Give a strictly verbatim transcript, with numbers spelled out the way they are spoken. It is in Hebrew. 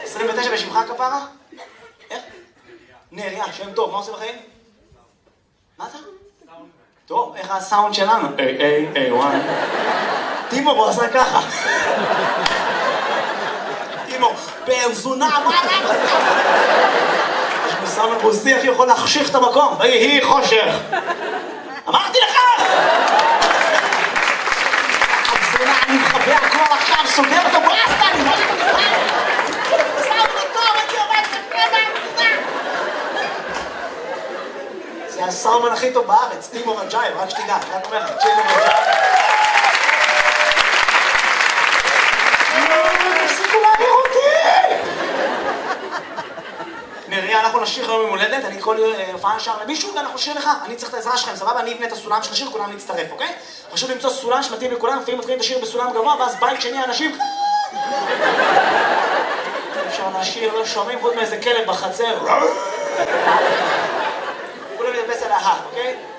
עשרים ותשע בשמך כפרה? איך? נריה, שם טוב, מה עושה בחיים? מה אתה? טוב, איך הסאונד שלנו? איי, איי, איי, וואי. טימו, בוא עשה ככה. טימו, בן זונה, מה למה עושה? יש מסאונד רוסי, איך יכול להחשיך את המקום? ויהי חושך. אמרתי לך! זונה, אני מחבא הכל עכשיו, סוגר אותו, בוא עשתה, אני לא יודע. סאונד אותו, אני עובד כמה. זה הסאומן הכי טוב בארץ, טימו רג'ייב, רק שתדע, רק אומר לך, טימו רג'ייב. תפסיקו להעביר אותי! נריה, אנחנו נשאיר היום ממולדת, אני כל הופעה נשאר למישהו ואנחנו נשאיר לך, אני צריך את העזרה שלכם, סבבה? אני אבנה את הסולם של השיר, כולם להצטרף, אוקיי? חשוב למצוא סולם שמתאים לכולם, לפעמים מתחילים את השיר בסולם גבוה, ואז בית שני האנשים... אפשר להשאיר, לא שומעים חוץ מאיזה כלב בחצר. כולם ידפס על ההר, אוקיי?